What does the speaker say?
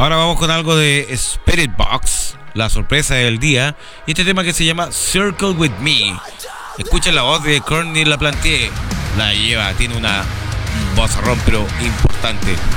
Ahora vamos con algo de Spirit Box, la sorpresa del día, y este tema que se llama Circle With Me. Escuchen la voz de Courtney Laplantier, la lleva, tiene una vozarrón pero importante.